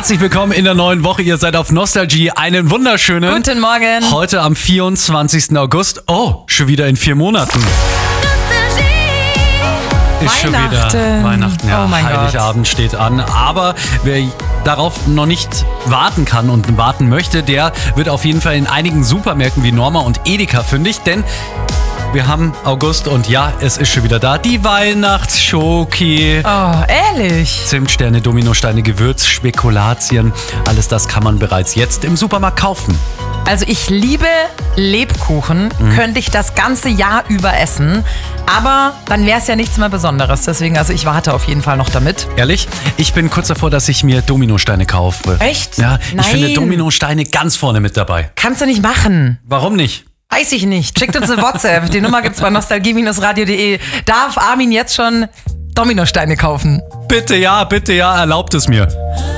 Herzlich willkommen in der neuen Woche. Ihr seid auf Nostalgie. Einen wunderschönen Guten Morgen. Heute am 24. August. Oh, schon wieder in 4 Monaten. Ist schon wieder Weihnachten. Ja, oh mein Heiligabend steht an. Aber wer darauf noch nicht warten kann und warten möchte, der wird auf jeden Fall in einigen Supermärkten wie Norma und Edeka fündig, denn wir haben August und ja, es ist schon wieder da. Die Weihnachtsschoki. Oh, ehrlich? Zimtsterne, Dominosteine, Gewürz, Spekulatien. Alles das kann man bereits jetzt im Supermarkt kaufen. Also ich liebe Lebkuchen, könnte ich das ganze Jahr über essen, aber dann wäre es ja nichts mehr Besonderes. Deswegen, also ich warte auf jeden Fall noch damit. Ehrlich? Ich bin kurz davor, dass ich mir Dominosteine kaufe. Echt? Ja, Nein. Ich finde Dominosteine ganz vorne mit dabei. Kannst du nicht machen. Warum nicht? Weiß ich nicht. Schickt uns eine WhatsApp. Die Nummer gibt's bei nostalgie-radio.de. Darf Armin jetzt schon Dominosteine kaufen? Bitte ja, erlaubt es mir.